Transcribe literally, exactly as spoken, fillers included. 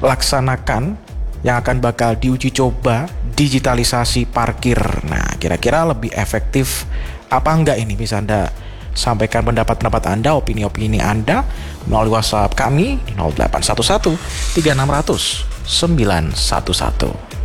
laksanakan, yang akan bakal diuji coba digitalisasi parkir. Nah, kira-kira lebih efektif apa enggak ini? Bisa Anda sampaikan pendapat-pendapat Anda, opini-opini Anda melalui WhatsApp kami di nol delapan satu satu tiga enam nol nol sembilan satu satu.